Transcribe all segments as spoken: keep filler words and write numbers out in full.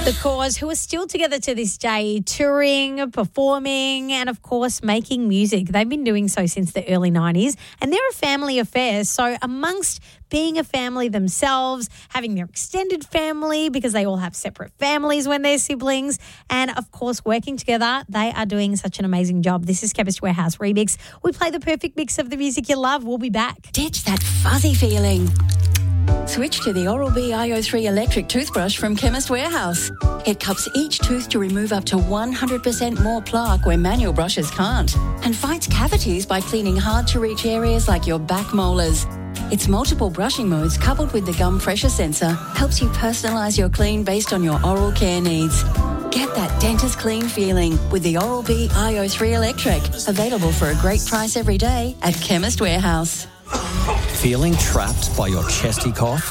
The Cause, who are still together to this day, touring, performing, and of course making music. They've been doing so since the early nineties, and they're a family affair. So amongst being a family themselves, having their extended family because they all have separate families when they're siblings, and of course working together, they are doing such an amazing job. This is Chemist Warehouse Remix. We play the perfect mix of the music you love. We'll be back. Ditch that fuzzy feeling. Switch to the Oral-B I O three electric toothbrush from Chemist Warehouse. It cups each tooth to remove up to one hundred percent more plaque where manual brushes can't, and fights cavities by cleaning hard-to-reach areas like your back molars. Its multiple brushing modes coupled with the gum pressure sensor helps you personalise your clean based on your oral care needs. Get that dentist clean feeling with the Oral-B I O three Electric. Available for a great price every day at Chemist Warehouse. Feeling trapped by your chesty cough?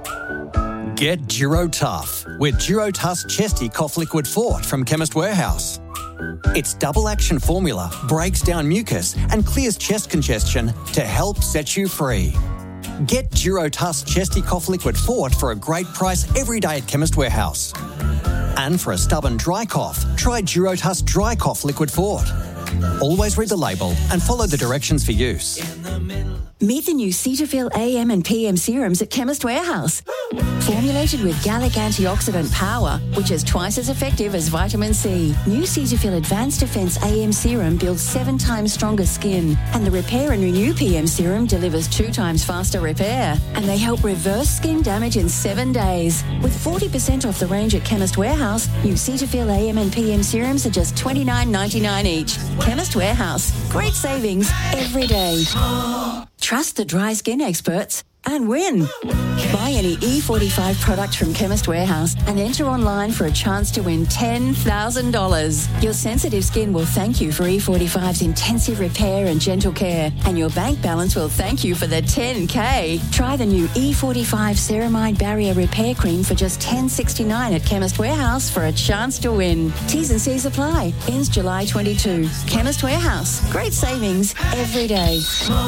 Get Durotough with Durotuss Chesty Cough Liquid Fort from Chemist Warehouse. Its double-action formula breaks down mucus and clears chest congestion to help set you free. Get Durotuss Chesty Cough Liquid Fort for a great price every day at Chemist Warehouse. And for a stubborn dry cough, try Durotuss Dry Cough Liquid Fort. Always read the label and follow the directions for use. Meet the new Cetaphil A M and P M serums at Chemist Warehouse. Formulated with Gallic antioxidant power, which is twice as effective as vitamin C, new Cetaphil Advanced Defense A M serum builds seven times stronger skin, and the Repair and Renew P M serum delivers two times faster repair, and they help reverse skin damage in seven days. With forty percent off the range at Chemist Warehouse, new Cetaphil A M and P M serums are just twenty-nine ninety-nine each. Chemist Warehouse. Great savings every day. Trust the dry skin experts and win. Buy any E forty-five product from Chemist Warehouse and enter online for a chance to win ten thousand dollars. Your sensitive skin will thank you for E forty-five's intensive repair and gentle care, and your bank balance will thank you for the ten K. Try the new E forty-five Ceramide Barrier Repair Cream for just ten dollars and sixty-nine cents at Chemist Warehouse for a chance to win. T's and C's apply. Ends July twenty-second. Chemist Warehouse. Great savings every day.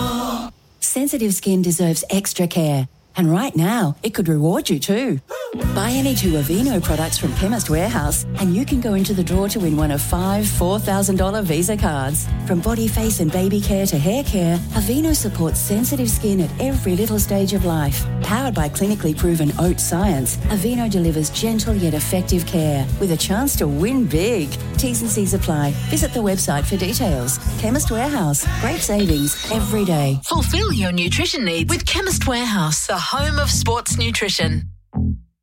Sensitive skin deserves extra care. And right now, it could reward you too. Buy any two Aveeno products from Chemist Warehouse and you can go into the draw to win one of five four thousand dollars Visa cards. From body, face and baby care to hair care, Aveeno supports sensitive skin at every little stage of life. Powered by clinically proven oat science, Aveeno delivers gentle yet effective care with a chance to win big. T's and C's apply. Visit the website for details. Chemist Warehouse. Great savings every day. Fulfill your nutrition needs with Chemist Warehouse, the home of sports nutrition.